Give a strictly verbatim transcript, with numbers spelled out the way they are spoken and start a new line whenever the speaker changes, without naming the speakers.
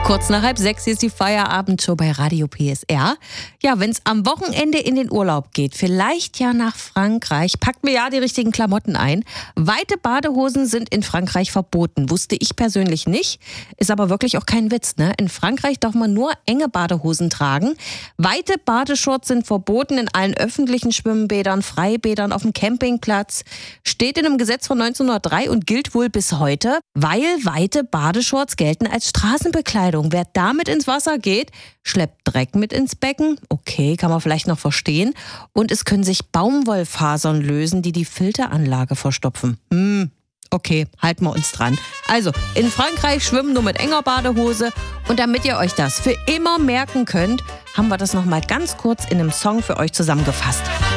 Kurz nach halb sechs ist die Feierabendshow bei Radio P S R. Ja, wenn es am Wochenende in den Urlaub geht, vielleicht ja nach Frankreich, packt mir ja die richtigen Klamotten ein. Weite Badehosen sind in Frankreich verboten, wusste ich persönlich nicht. Ist aber wirklich auch kein Witz, ne? In Frankreich darf man nur enge Badehosen tragen. Weite Badeshorts sind verboten in allen öffentlichen Schwimmbädern, Freibädern, auf dem Campingplatz. Steht in einem Gesetz von neunzehnhundertdrei und gilt wohl bis heute, weil weite Badeshorts gelten als Straßenbekleidung. Wer damit ins Wasser geht, schleppt Dreck mit ins Becken. Okay, kann man vielleicht noch verstehen. Und es können sich Baumwollfasern lösen, die die Filteranlage verstopfen. Hm, okay, halten wir uns dran. Also, in Frankreich schwimmen nur mit enger Badehose. Und damit ihr euch das für immer merken könnt, haben wir das nochmal ganz kurz in einem Song für euch zusammengefasst.